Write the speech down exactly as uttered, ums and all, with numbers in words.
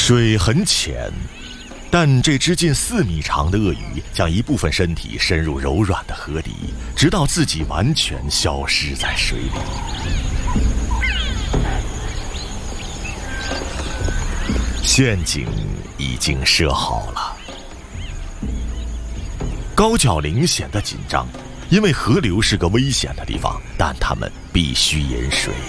水很浅，但这只近四米长的鳄鱼将一部分身体深入柔软的河底，直到自己完全消失在水里。陷阱已经设好了。高脚羚显得紧张，因为河流是个危险的地方，但它们必须饮水。